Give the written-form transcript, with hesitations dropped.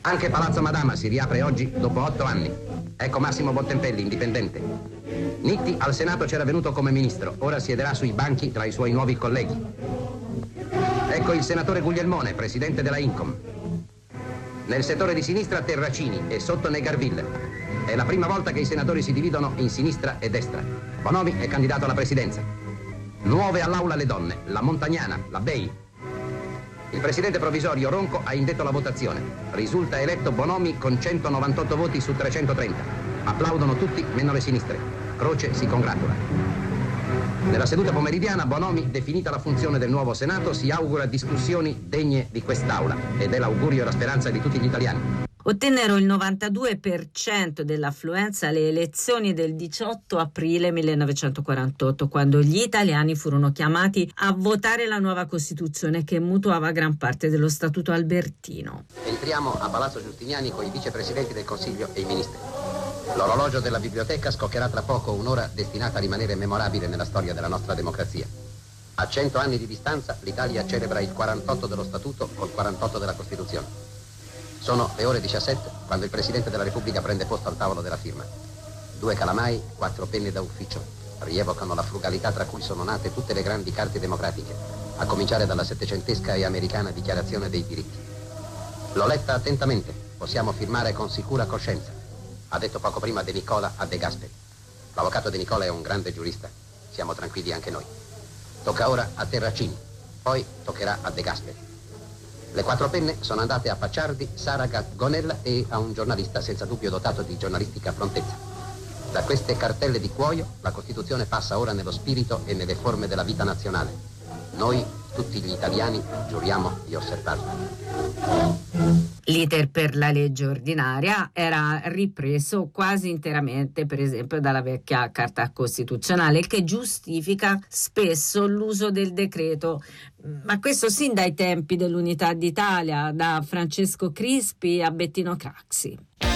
Anche Palazzo Madama si riapre oggi dopo 8 anni. Ecco Massimo Bottempelli, indipendente. Nitti al Senato c'era venuto come ministro, ora siederà sui banchi tra i suoi nuovi colleghi. Ecco il senatore Guglielmone, presidente della Incom. Nel settore di sinistra Terracini e sotto Negarville. È la prima volta che i senatori si dividono in sinistra e destra. Bonomi è candidato alla presidenza. Nuove all'aula le donne, la Montagnana, la Bei. Il presidente provvisorio Ronco ha indetto la votazione. Risulta eletto Bonomi con 198 voti su 330. Applaudono tutti, meno le sinistre. Croce si congratula. Nella seduta pomeridiana Bonomi, definita la funzione del nuovo Senato, si augura discussioni degne di quest'Aula ed è l'augurio e la speranza di tutti gli italiani. Ottennero il 92% dell'affluenza alle elezioni del 18 aprile 1948, quando gli italiani furono chiamati a votare la nuova Costituzione che mutuava gran parte dello Statuto albertino. Entriamo a Palazzo Giustiniani con i vicepresidenti del Consiglio e i ministri. L'orologio della biblioteca scoccherà tra poco un'ora destinata a rimanere memorabile nella storia della nostra democrazia. A 100 anni di distanza l'Italia celebra il 48 dello Statuto col 48 della Costituzione. Sono le ore 17 quando il Presidente della Repubblica prende posto al tavolo della firma. 2 calamai, 4 penne da ufficio rievocano la frugalità tra cui sono nate tutte le grandi carte democratiche, a cominciare dalla settecentesca e americana Dichiarazione dei diritti. L'ho letta attentamente, possiamo firmare con sicura coscienza, ha detto poco prima De Nicola a De Gasperi. L'avvocato De Nicola è un grande giurista, siamo tranquilli anche noi. Tocca ora a Terracini, poi toccherà a De Gasperi. Le 4 penne sono andate a Pacciardi, Saragat, Gonella e a un giornalista senza dubbio dotato di giornalistica prontezza. Da queste cartelle di cuoio la Costituzione passa ora nello spirito e nelle forme della vita nazionale. Noi, tutti gli italiani, giuriamo di osservarla. L'iter per la legge ordinaria era ripreso quasi interamente, per esempio, dalla vecchia Carta Costituzionale, il che giustifica spesso l'uso del decreto. Ma questo sin dai tempi dell'Unità d'Italia, da Francesco Crispi a Bettino Craxi.